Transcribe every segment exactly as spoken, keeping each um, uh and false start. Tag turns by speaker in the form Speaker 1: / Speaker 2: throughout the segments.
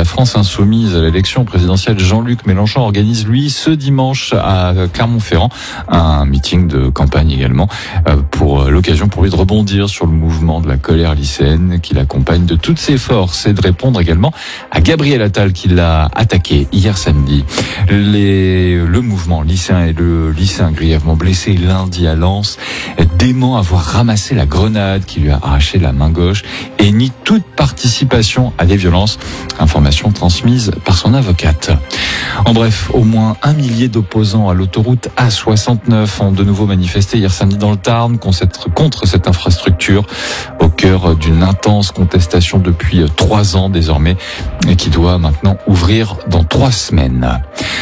Speaker 1: la France insoumise à l'élection présidentielle, Jean-Luc Mélenchon organise lui ce dimanche à Clermont-Ferrand un meeting de campagne également pour l'occasion pour lui de rebondir sur le mouvement de la colère lycéenne qui l'accompagne de toutes ses forces et de répondre également à Gabriel Attal qui l'a attaqué hier samedi. Les, le mouvement lycéen et le lycéen grièvement blessé lundi à Lens dément avoir ramassé la grenade qui lui a arraché la main gauche et nie toute participation à des violences. Information transmise par son avocate. En bref, au moins un millier d'opposants à l'autoroute A soixante-neuf ont de nouveau manifesté hier samedi dans le Tarn contre cette infrastructure au cœur d'une intense contestation depuis trois ans désormais et qui doit maintenant ouvrir dans trois semaines.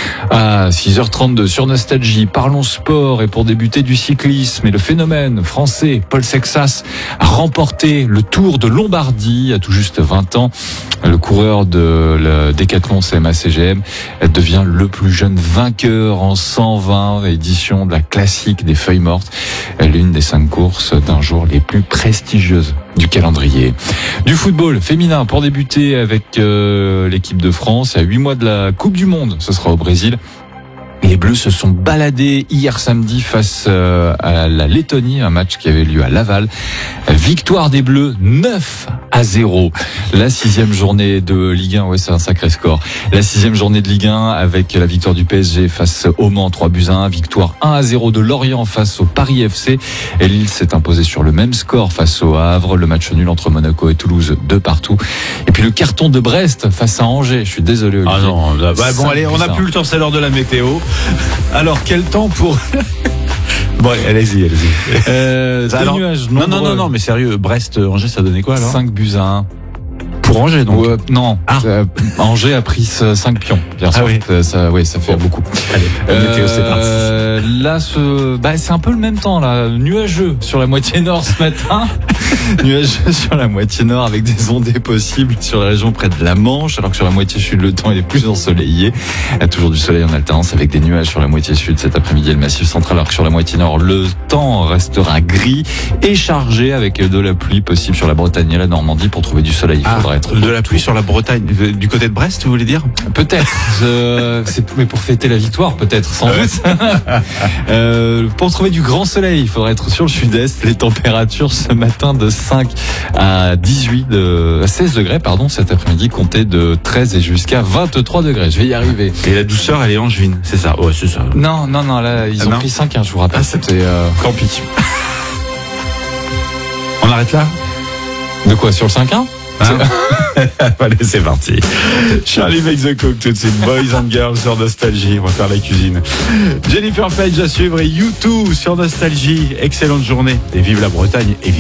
Speaker 1: À six heures trente-deux sur Nostalgie, parlons sport et pour débuter du cyclisme et le phénomène français Paul Sexas a remporté le Tour de Lombardie à tout juste vingt ans. Le coureur de la Décathlon C M A C G M devient le plus jeune vainqueur en cent vingt éditions de la classique des feuilles mortes, l'une des cinq courses d'un jour les plus prestigieuses du calendrier. Du football féminin pour débuter avec euh, l'équipe de France à huit mois de la Coupe du Monde, ce sera au Brésil. Les Bleus se sont baladés hier samedi face à la Lettonie, un match qui avait lieu à Laval. Victoire des Bleus neuf à zéro. La sixième journée de Ligue un, ouais, c'est un sacré score. La sixième journée de Ligue un avec la victoire du P S G face au Mans, trois buts à un. Victoire un à zéro de Lorient face au Paris F C. Et Lille s'est imposé sur le même score face au Havre. Le match nul entre Monaco et Toulouse, deux partout. Et puis le carton de Brest face à Angers. Je suis désolé, Olivier.
Speaker 2: Ah non, bah, bon allez, on n'a plus le temps, c'est l'heure de la météo. Alors quel temps pour... Bon, allez-y, allez-y.
Speaker 1: Euh, des
Speaker 2: alors,
Speaker 1: nuages
Speaker 2: non, non,
Speaker 1: nombreux.
Speaker 2: non, non, mais sérieux, Brest, Angers, ça donnait quoi alors?
Speaker 1: cinq buts à un.
Speaker 2: Pour Angers, donc.
Speaker 1: Ouais, non,
Speaker 2: Ah.
Speaker 1: euh, Angers a pris cinq pions hier
Speaker 2: Ah
Speaker 1: soir.
Speaker 2: oui.
Speaker 1: Ça, ça, ouais, ça fait
Speaker 2: Bon.
Speaker 1: beaucoup.
Speaker 2: Allez, la météo, c'est parti.
Speaker 1: Euh, là, ce, bah, c'est un peu le même temps, là. Nuageux sur la moitié nord ce matin. Nuageux sur la moitié nord avec des ondées possibles sur la région près de la Manche, alors que sur la moitié sud, le temps il est plus ensoleillé. Il y a toujours du soleil en alternance avec des nuages sur la moitié sud cet après-midi et le massif central, alors que sur la moitié nord, le temps restera gris et chargé avec de la pluie possible sur la Bretagne et la Normandie. Pour trouver du soleil, il faudra
Speaker 2: Ah,
Speaker 1: être
Speaker 2: de la pluie sur la Bretagne, du côté de Brest, vous voulez dire?
Speaker 1: peut-être. Je, c'est, mais pour fêter la victoire, peut-être, sans
Speaker 2: Ouais.
Speaker 1: doute. euh, pour trouver du grand soleil, il faudra être sur le sud-est. Les températures ce matin de cinq à dix-huit, de, à seize degrés, pardon, cet après-midi, comptez de treize et jusqu'à vingt-trois degrés. Je vais y arriver.
Speaker 2: Et la douceur, elle est angevine, c'est ça? Ouais, c'est ça.
Speaker 1: Non, non, non, là, ils
Speaker 2: Ah,
Speaker 1: ont
Speaker 2: non.
Speaker 1: pris cinq, hein, je vous rappelle.
Speaker 2: Ah, c'est-
Speaker 1: C'était, euh,
Speaker 2: Campi. On arrête là?
Speaker 1: de quoi, sur le cinq un?
Speaker 2: Hein Allez, c'est parti. Charlie makes the cook tout de suite. Boys and Girls sur Nostalgie. On va faire la cuisine. Jennifer Page à suivre et U deux sur Nostalgie. Excellente journée et vive la Bretagne et vive